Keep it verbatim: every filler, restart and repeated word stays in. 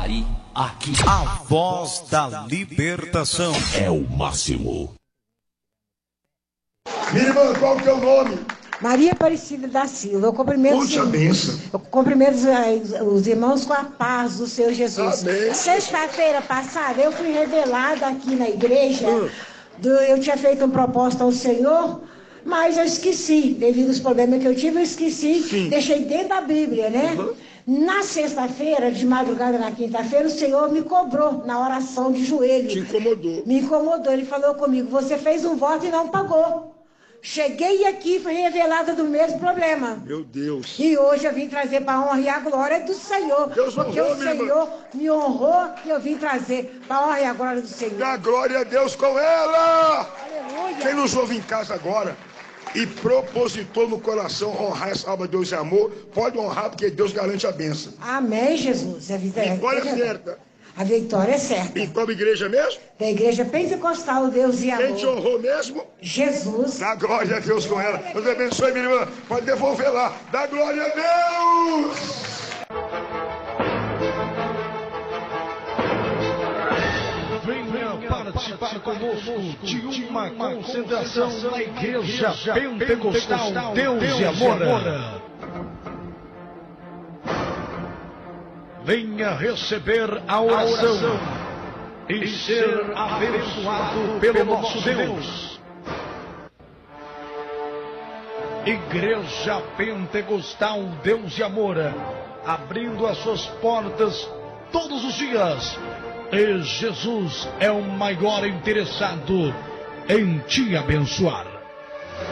Taquari, aqui a voz da libertação é o máximo. Minha irmã, qual que é o nome? Maria Aparecida da Silva. Eu cumprimento, Puxa, benção. Eu cumprimento os irmãos com a paz do Senhor Jesus. Amém. Sexta-feira passada, eu fui revelada aqui na igreja. Hum. Do, eu tinha feito um propósito ao Senhor, mas eu esqueci. Devido aos problemas que eu tive, eu esqueci. Sim. Deixei dentro da Bíblia, né? Uhum. Na sexta-feira, de madrugada na quinta-feira, o Senhor me cobrou na oração de joelho. Te incomodou. Me incomodou. Ele falou comigo, você fez um voto e não pagou. Cheguei aqui e fui revelada do mesmo problema. Meu Deus. E hoje eu vim trazer para a honra e a glória do Senhor. Deus porque honrou, o Senhor me honrou e eu vim trazer para a honra e a glória do Senhor. A glória a Deus com ela. Aleluia. Quem nos ouve em casa agora e propositou no coração honrar essa alma de Deus e amor, pode honrar porque Deus garante a bênção. Amém, Jesus. A vitória é certa. A vitória é certa. E qual igreja mesmo? Da igreja pentecostal, Deus e amor. Quem te honrou mesmo? Jesus. Dá glória a Deus com ela. Deus abençoe, minha irmã. Pode devolver lá. Dá glória a Deus. Venha participar conosco de uma concentração na igreja pentecostal Deus e Amor. Venha receber a oração e ser abençoado pelo nosso Deus. Igreja Pentecostal Deus e Amor, abrindo as suas portas todos os dias. E Jesus é o maior interessado em te abençoar.